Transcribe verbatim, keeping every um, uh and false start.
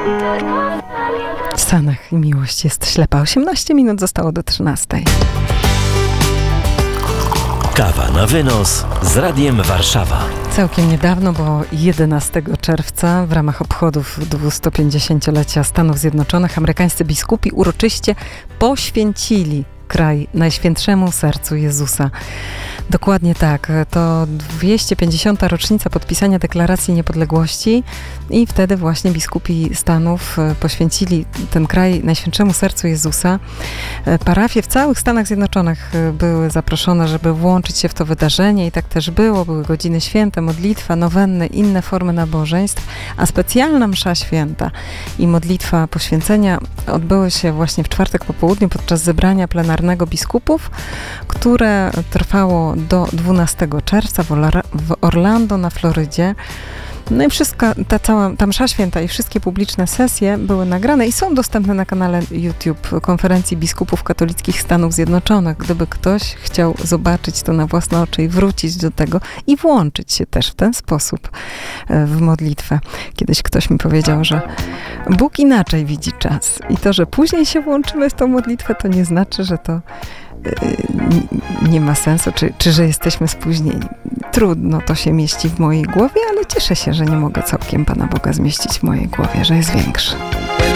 W Stanach miłość jest ślepa. osiemnaście minut zostało do trzynastej. Kawa na wynos z Radiem Warszawa. Całkiem niedawno, bo jedenastego czerwca w ramach obchodów dwustupięćdziesięciolecia Stanów Zjednoczonych amerykańscy biskupi uroczyście poświęcili kraj Najświętszemu Sercu Jezusa. Dokładnie tak. To dwieście pięćdziesiąta rocznica podpisania Deklaracji Niepodległości i wtedy właśnie biskupi Stanów poświęcili ten kraj Najświętszemu Sercu Jezusa. Parafie w całych Stanach Zjednoczonych były zaproszone, żeby włączyć się w to wydarzenie i tak też było. Były godziny święte, modlitwa, nowenny, inne formy nabożeństw, a specjalna msza święta i modlitwa poświęcenia odbyły się właśnie w czwartek po południu podczas zebrania plenarnego biskupów, które trwało do dwunastego czerwca w, Ola- w Orlando na Florydzie. No i wszystka ta cała ta msza święta i wszystkie publiczne sesje były nagrane i są dostępne na kanale YouTube Konferencji Biskupów Katolickich Stanów Zjednoczonych. Gdyby ktoś chciał zobaczyć to na własne oczy i wrócić do tego i włączyć się też w ten sposób w modlitwę. Kiedyś ktoś mi powiedział, że Bóg inaczej widzi czas i to, że później się włączymy w tą modlitwę, to nie znaczy, że to nie ma sensu, czy, czy że jesteśmy spóźnieni. Trudno to się mieści w mojej głowie, ale cieszę się, że nie mogę całkiem Pana Boga zmieścić w mojej głowie, że jest większy.